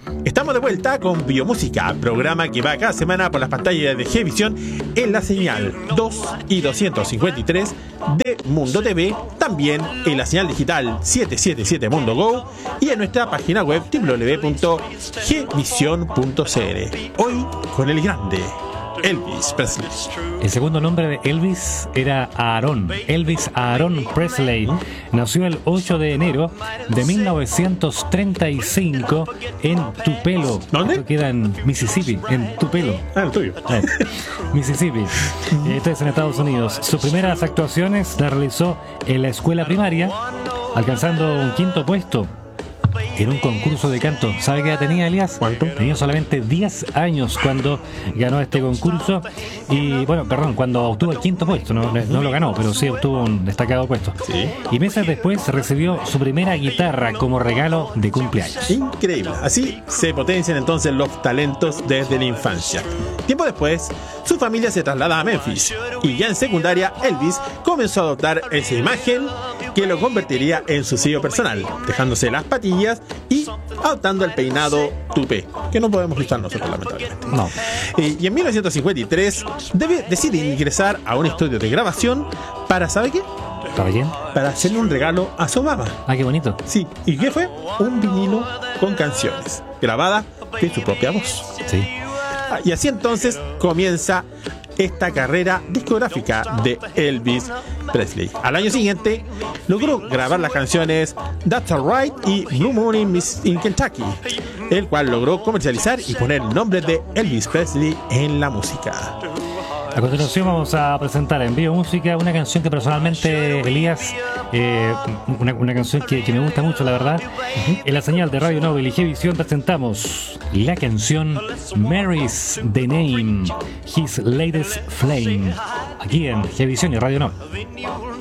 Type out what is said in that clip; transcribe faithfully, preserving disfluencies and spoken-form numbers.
Estamos de vuelta con Biomúsica, programa que va cada semana por las pantallas de Gvisión en la señal dos y doscientos cincuenta y tres de Mundo T V, también en la señal digital setecientos setenta y siete Mundo Go y en nuestra página web doble u doble u doble u punto gvisión punto c l. Hoy con el grande Elvis Presley. El segundo nombre de Elvis era Aaron. Elvis Aaron Presley nació el ocho de enero de mil novecientos treinta y cinco en Tupelo. ¿Dónde? Esto queda en Mississippi, en Tupelo. Ah, el tuyo. Eh, Mississippi. Esto es en Estados Unidos. Sus primeras actuaciones las realizó en la escuela primaria, alcanzando un quinto puesto en un concurso de canto. ¿Sabe qué edad tenía Elías? ¿Cuánto? Tenía solamente diez años cuando ganó este concurso. Y bueno, perdón, cuando obtuvo el quinto puesto. No, no lo ganó, pero sí obtuvo un destacado puesto. Sí. Y meses después recibió su primera guitarra como regalo de cumpleaños. Increíble. Así se potencian entonces los talentos desde la infancia. Tiempo después, su familia se traslada a Memphis y ya en secundaria Elvis comenzó a adoptar esa imagen que lo convertiría en su sello personal, dejándose las patillas y adoptando el peinado tupé, que no podemos usar nosotros lamentablemente. No. Eh, y en mil novecientos cincuenta y tres debe, decide ingresar a un estudio de grabación para, ¿sabe qué? ¿Está bien? Para hacerle un regalo a su mamá. Ah, qué bonito. Sí, ¿y qué fue? Un vinilo con canciones, grabadas en su propia voz. Sí. Y así entonces comienza esta carrera discográfica de Elvis Presley. Al año siguiente logró grabar las canciones That's Alright y Blue Moon in, Miss, in Kentucky, el cual logró comercializar y poner el nombre de Elvis Presley en la música. A continuación vamos a presentar en Biomúsica una canción que personalmente, Elías, eh, una, una canción que, que me gusta mucho, la verdad. Uh-huh. En la señal de Radio Nobel y Gvisión presentamos la canción Mary's the Name, His Latest Flame, aquí en Gvisión y Radio Nobel.